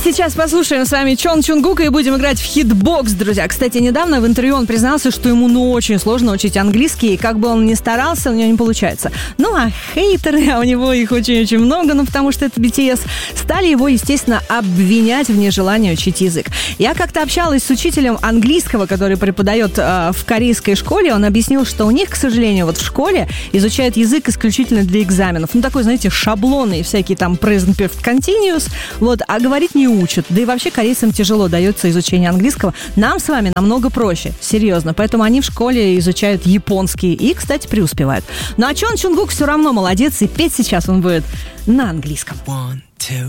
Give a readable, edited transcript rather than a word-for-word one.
Сейчас послушаем с вами Чон Чунгука и будем играть в хитбокс, друзья. Кстати, недавно в интервью он признался, что ему очень сложно учить английский, и как бы он ни старался, у него не получается. Ну, а хейтеры, а у него их очень-очень много, потому что это BTS, стали его, естественно, обвинять в нежелании учить язык. Я как-то общалась с учителем английского, который преподает в корейской школе. Он объяснил, что у них, к сожалению, в школе изучают язык исключительно для экзаменов. Такой, знаете, шаблоны и всякие там present perfect continuous, а говорить не учат. Да и вообще корейцам тяжело дается изучение английского. Нам с вами намного проще, серьезно. Поэтому они в школе изучают японский и, кстати, преуспевают. Ну а Чон Чунгук все равно молодец, и петь сейчас он будет на английском. 1, 2